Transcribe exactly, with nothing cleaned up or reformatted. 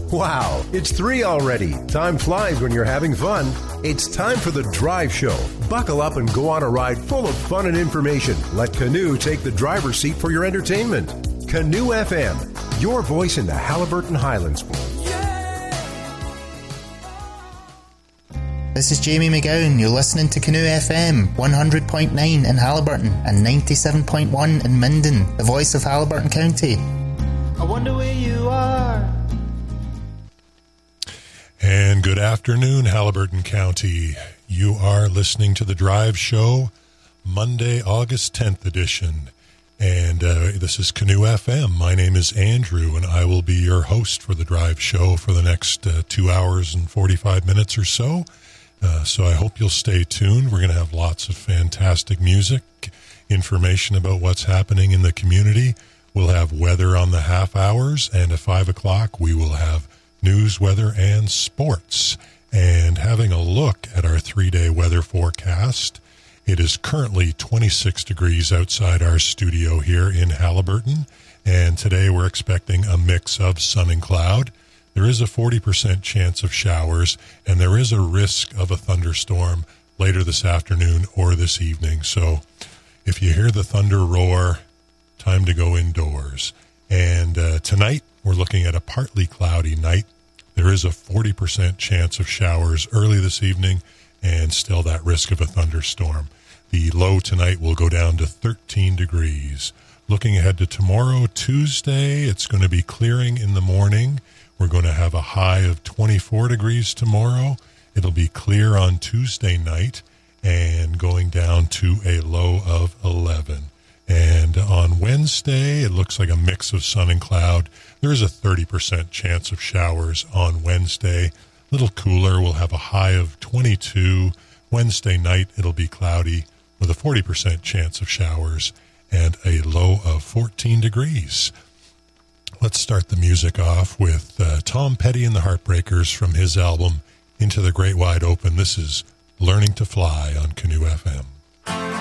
Wow, it's three already. Time flies when you're having fun. It's time for the Drive Show. Buckle up and go on a ride full of fun and information. Let Canoe take the driver's seat for your entertainment. Canoe F M, your voice in the Haliburton Highlands. This is Jamie McGowan. You're listening to Canoe F M, one hundred point nine in Haliburton and ninety-seven point one in Minden, the voice of Haliburton County. I wonder where you are. And good afternoon, Haliburton County. You are listening to The Drive Show, Monday, August tenth edition. And uh, this is Canoe F M. My name is Andrew, and I will be your host for The Drive Show for the next uh, two hours and forty-five minutes or so. Uh, so I hope you'll stay tuned. We're going to have lots of fantastic music, information about what's happening in the community. We'll have weather on the half hours, and at five o'clock we will have news, weather, and sports. And having a look at our three-day weather forecast, it is currently twenty-six degrees outside our studio here in Haliburton, and today we're expecting a mix of sun and cloud. There is a forty percent chance of showers, and there is a risk of a thunderstorm later this afternoon or this evening. So if you hear the thunder roar, time to go indoors. And uh, tonight, we're looking at a partly cloudy night. There is a forty percent chance of showers early this evening, and still that risk of a thunderstorm. The low tonight will go down to thirteen degrees. Looking ahead to tomorrow, Tuesday, it's going to be clearing in the morning. We're going to have a high of twenty-four degrees tomorrow. It'll be clear on Tuesday night and going down to a low of eleven. And on Wednesday, it looks like a mix of sun and cloud. There is a thirty percent chance of showers on Wednesday. A little cooler. We'll have a high of twenty-two. Wednesday night, it'll be cloudy with a forty percent chance of showers and a low of fourteen degrees. Let's start the music off with uh, Tom Petty and the Heartbreakers from his album Into the Great Wide Open. This is Learning to Fly on Canoe F M.